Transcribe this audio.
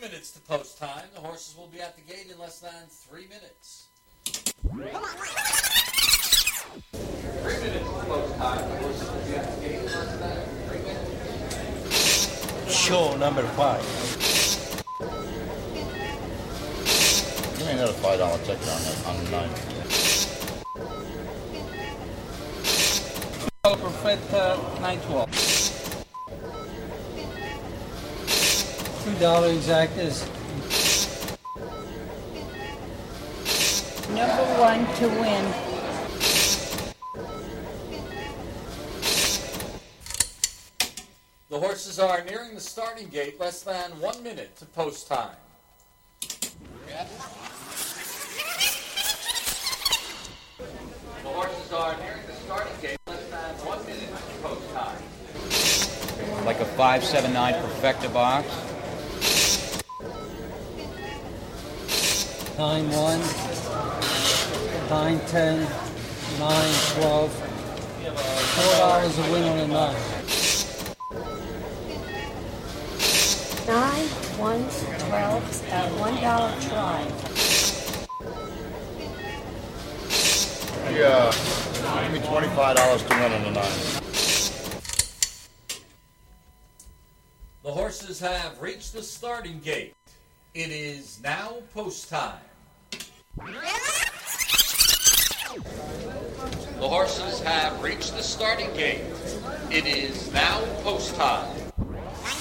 minutes to post time. The horses will be at the gate in less than 3 minutes. 3 minutes to post time. The horses will be at the gate in less than 3 minutes. Show number 5. Give me another $5 ticket on the 9. Perfetta 912. $2 exactas. Number 1 to win. The horses are nearing the starting gate, less than 1 minute to post time. The horses are nearing the starting gate, less than 1 minute to post time. Like a 579 Perfecta box. 9-1, 9-10, 9-12. $4 a win on a 9. 9, 1s, 12s, and $1 try. Yeah, give me $25 to win on the 9. The horses have reached the starting gate. It is now post time. The horses have reached the starting gate. It is now post time.